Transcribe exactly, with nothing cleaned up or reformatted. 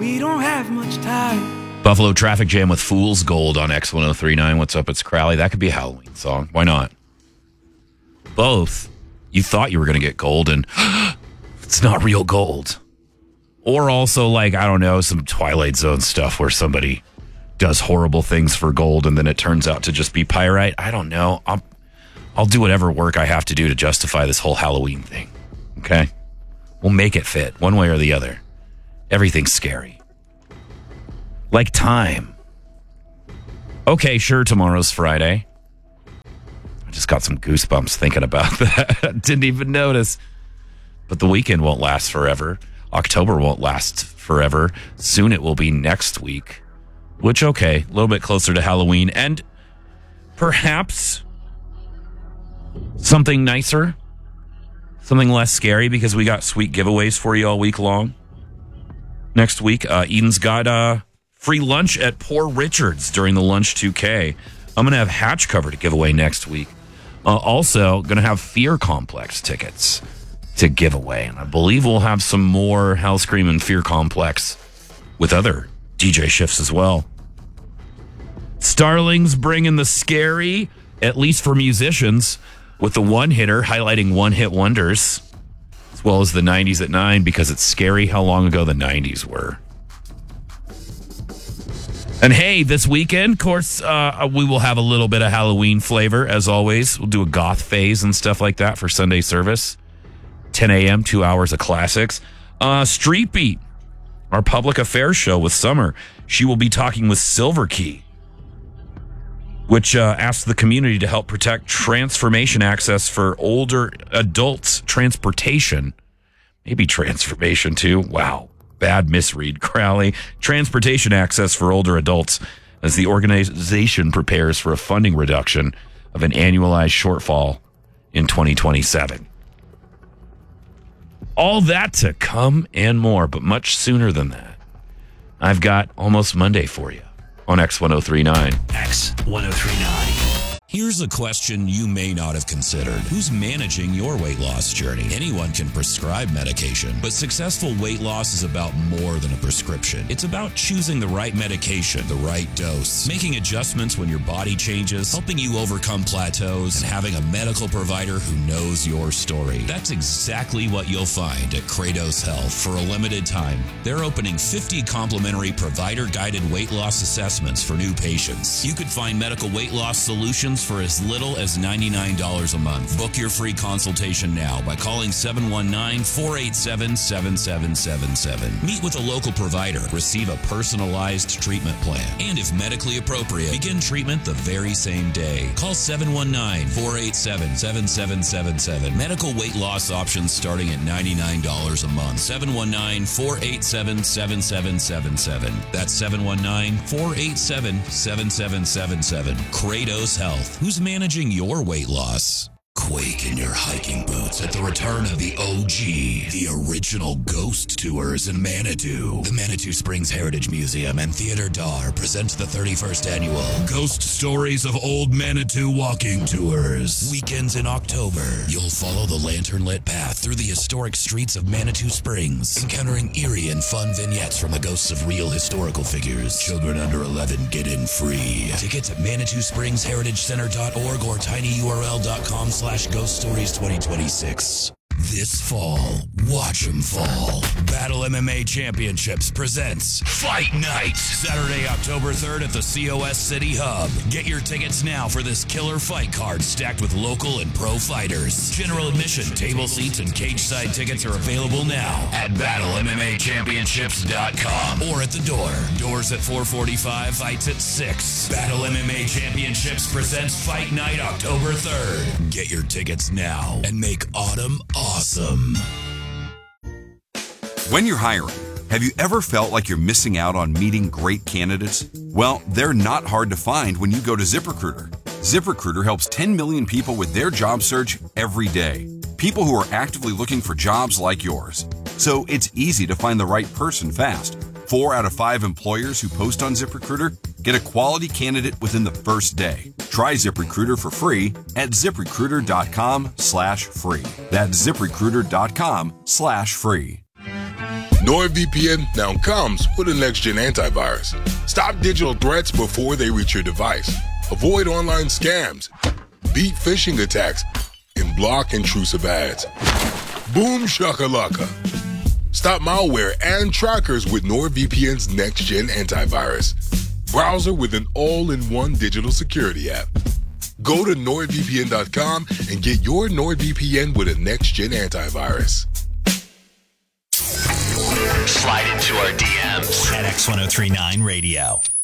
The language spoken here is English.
we don't have much time. Buffalo Traffic Jam with Fool's Gold on X ten thirty-nine. What's up? It's Crowley. That could be a Halloween song. Why not? Both. You thought you were going to get gold, and it's not real gold. Or also, like, I don't know, some Twilight Zone stuff where somebody does horrible things for gold, and then it turns out to just be pyrite. I don't know. I'll, I'll do whatever work I have to do to justify this whole Halloween thing. Okay? We'll make it fit, one way or the other. Everything's scary. Like time. Okay, sure, tomorrow's Friday. I just got some goosebumps thinking about that. Didn't even notice. But the weekend won't last forever. October won't last forever. Soon it will be next week. Which, okay, a little bit closer to Halloween. And perhaps something nicer. Something less scary, because we got sweet giveaways for you all week long. Next week, uh, Eden's got uh, free lunch at Poor Richard's during the Lunch two K. I'm going to have Hatch cover to give away next week. Uh, also, going to have Fear Complex tickets to give away. And I believe we'll have some more Hell Scream and Fear Complex with other D J shifts as well. Starling's bringing the scary, at least for musicians, with the one-hitter highlighting one-hit wonders, as well as the nineties at nine, because it's scary how long ago the nineties were. And hey, this weekend, of course, uh, we will have a little bit of Halloween flavor, as always. We'll do a goth phase and stuff like that for Sunday service. ten a.m., two hours of classics. Uh, Street Beat, our public affairs show with Summer. She will be talking with Silver Key, which uh, asks the community to help protect transformation access for older adults. Transportation. Maybe transformation, too. Wow. Bad misread, Crowley. Transportation access for older adults as the organization prepares for a funding reduction of an annualized shortfall in twenty twenty-seven. All that to come and more, but much sooner than that. I've got Almost Monday for you on X ten thirty-nine. X ten thirty-nine. Here's a question you may not have considered. Who's managing your weight loss journey? Anyone can prescribe medication, but successful weight loss is about more than a prescription. It's about choosing the right medication, the right dose, making adjustments when your body changes, helping you overcome plateaus, and having a medical provider who knows your story. That's exactly what you'll find at Kratos Health. For a limited time, they're opening fifty complimentary provider-guided weight loss assessments for new patients. You could find medical weight loss solutions for as little as ninety-nine dollars a month. Book your free consultation now by calling seven one nine, four eight seven, seven seven seven seven. Meet with a local provider, receive a personalized treatment plan, and if medically appropriate, begin treatment the very same day. Call seven one nine, four eight seven, seven seven seven seven. Medical weight loss options starting at ninety-nine dollars a month. seven one nine, four eight seven, seven seven seven seven. That's seven one nine, four eight seven, seven seven seven seven. Kratos Health. Who's managing your weight loss? Quake in your hiking boots at the return of the O G, the original Ghost Tours in Manitou. The Manitou Springs Heritage Museum and Theater Dar presents the thirty-first annual Ghost Stories of Old Manitou Walking Tours. Weekends in October, you'll follow the lantern-lit path through the historic streets of Manitou Springs, encountering eerie and fun vignettes from the ghosts of real historical figures. Children under eleven get in free. Tickets at manitou springs heritage center dot org or tinyurl.com slash Ghost Stories twenty twenty-six. This fall, watch 'em fall. Battle M M A Championships presents Fight Night, Saturday, October third at the C O S City Hub. Get your tickets now for this killer fight card stacked with local and pro fighters. General admission, table seats, and cage side tickets are available now at battle m m a championships dot com or at the door. Doors at four forty-five, fights at six. Battle M M A Championships presents Fight Night, October third. Get your tickets now and make autumn awesome. When you're hiring, have you ever felt like you're missing out on meeting great candidates? Well, they're not hard to find when you go to ZipRecruiter. ZipRecruiter helps ten million people with their job search every day. People who are actively looking for jobs like yours. So it's easy to find the right person fast. Four out of five employers who post on ZipRecruiter get a quality candidate within the first day. Try ZipRecruiter for free at ZipRecruiter.com slash free. That's ZipRecruiter.com slash free. NordVPN now comes with a next-gen antivirus. Stop digital threats before they reach your device. Avoid online scams, beat phishing attacks, and block intrusive ads. Boom shakalaka. Stop malware and trackers with NordVPN's next-gen antivirus. Browser with an all-in-one digital security app. Go to nord V P N dot com and get your NordVPN with a next-gen antivirus. Slide into our D Ms at X ten thirty-nine Radio.